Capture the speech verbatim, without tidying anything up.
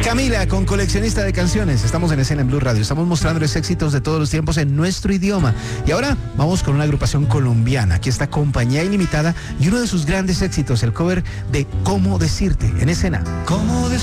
Camila, con Coleccionista de Canciones. Estamos en Escena en Blue Radio. Estamos mostrándoles éxitos de todos los tiempos en nuestro idioma. Y ahora vamos con una agrupación colombiana. Aquí está Compañía Ilimitada y uno de sus grandes éxitos, el cover de Cómo Decirte, en Escena. ¿Cómo